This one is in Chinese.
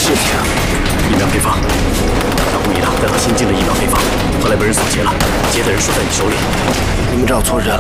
事情啊？ 疫苗配方，他故意的，让他新进了疫苗配方，后来被人扫劫了，劫的人说在你手里。 你们找错人了。